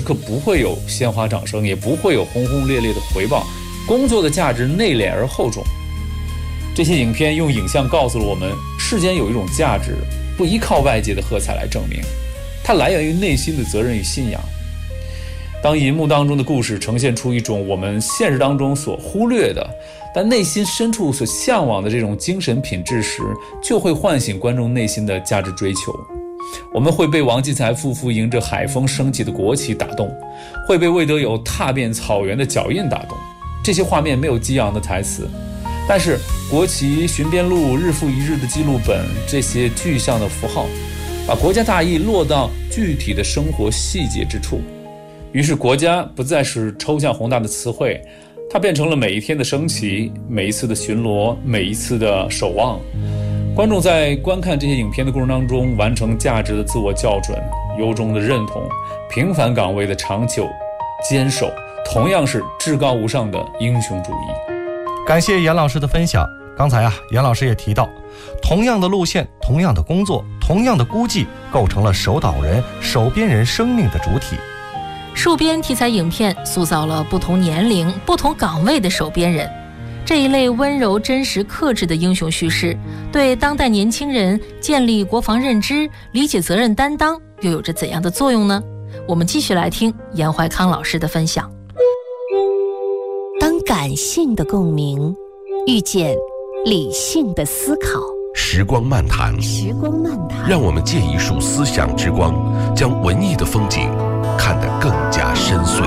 刻不会有鲜花掌声，也不会有轰轰烈烈的回报，工作的价值内敛而厚重。这些影片用影像告诉了我们，世间有一种价值不依靠外界的喝彩来证明，它来源于内心的责任与信仰。当银幕当中的故事呈现出一种我们现实当中所忽略的，但内心深处所向往的这种精神品质时，就会唤醒观众内心的价值追求。我们会被王继才夫妇迎着海风升起的国旗打动，会被魏德友踏遍草原的脚印打动。这些画面没有激昂的台词，但是国旗、巡边路、日复一日的记录本，这些具象的符号，把国家大义落到具体的生活细节之处。于是国家不再是抽象宏大的词汇，它变成了每一天的升旗，每一次的巡逻，每一次的守望。观众在观看这些影片的过程当中，完成价值的自我校准，由衷的认同平凡岗位的长久坚守，同样是至高无上的英雄主义。 感谢严老师的分享。刚才严老师也提到，同样的路线，同样的工作，同样的估计，构成了守岛人、守边人生命的主体。 戍边题材影片塑造了不同年龄、不同岗位的守边人。这一类温柔、真实、克制的英雄叙事，对当代年轻人建立国防认知、理解责任担当，又有着怎样的作用呢？我们继续来听严怀康老师的分享。 当感性的共鸣遇见理性的思考， 时光漫谈，让我们借一束思想之光，将文艺的风景看得更加深邃。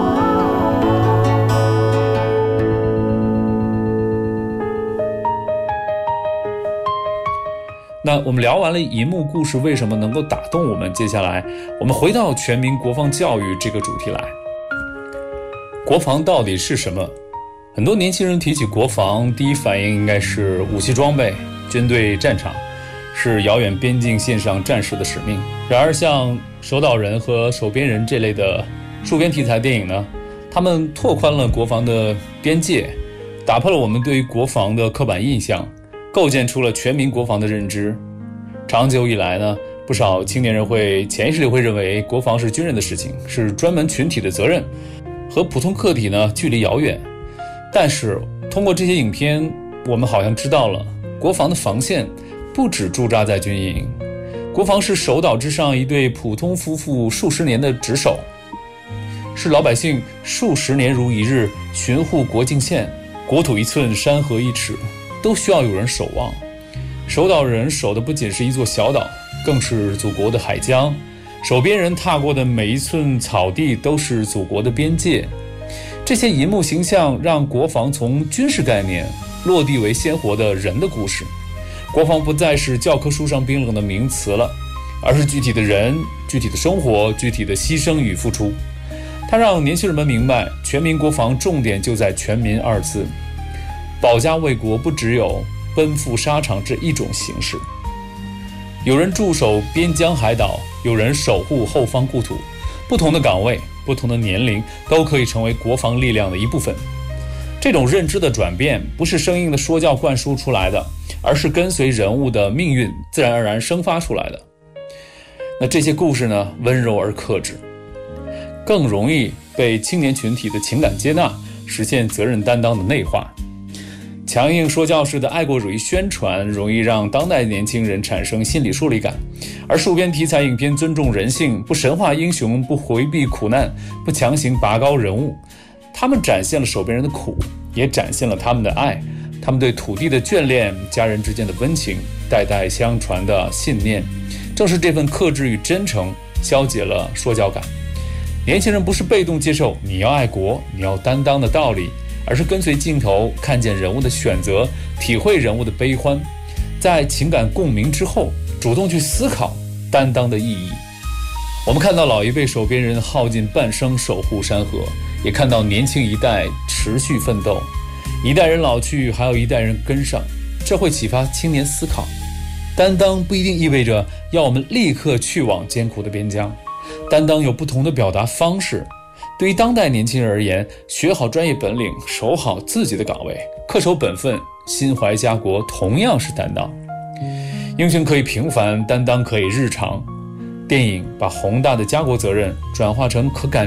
那我们聊完了银幕故事为什么能够打动我们，接下来我们回到全民国防教育这个主题来。国防到底是什么？很多年轻人提起国防，第一反应应该是武器装备、军队、战场，是遥远边境线上战士的使命。然而像守岛人和守边人这类的戍边题材电影呢，他们拓宽了国防的边界，打破了我们对于国防的刻板印象，构建出了全民国防的认知。长久以来呢，不少青年人会潜意识里会认为国防是军人的事情，是专门群体的责任，和普通个体呢距离遥远。但是通过这些影片，我们好像知道了，国防的防线不只驻扎在军营，国防是守岛之上一对普通夫妇数十年的值守，是老百姓数十年如一日巡护国境线，国土一寸，山河一尺，都需要有人守望。守岛人守的不仅是一座小岛，更是祖国的海疆，守边人踏过的每一寸草地都是祖国的边界。这些银幕形象让国防从军事概念落地为鲜活的人的故事。国防不再是教科书上冰冷的名词了，而是具体的人、具体的生活、具体的牺牲与付出。它让年轻人们明白，全民国防重点就在全民二字。保家卫国不只有奔赴沙场这一种形式，有人驻守边疆海岛，有人守护后方故土，不同的岗位、不同的年龄都可以成为国防力量的一部分。这种认知的转变不是生硬的说教灌输出来的，而是跟随人物的命运自然而然生发出来的。那这些故事呢，温柔而克制，更容易被青年群体的情感接纳，实现责任担当的内化。强硬说教式的爱国主义宣传容易让当代年轻人产生心理疏离感，而戍边题材影片尊重人性，不神话英雄，不回避苦难，不强行拔高人物。他们展现了守边人的苦，也展现了他们的爱，他们对土地的眷恋，家人之间的温情，代代相传的信念。正是这份克制与真诚消解了说教感。年轻人不是被动接受你要爱国，你要担当的道理，而是跟随镜头，看见人物的选择，体会人物的悲欢，在情感共鸣之后，主动去思考担当的意义。我们看到老一辈守边人耗尽半生守护山河，也看到年轻一代持续奋斗。一代人老去，还有一代人跟上，这会启发青年思考。担当不一定意味着要我们立刻去往艰苦的边疆，担当有不同的表达方式。对于当代年轻人而言，学好专业本领，守好自己的岗位，恪守本分，心怀家国，同样是担当。英雄可以平凡，担当可以日常。电影把宏大的家国责任转化成可感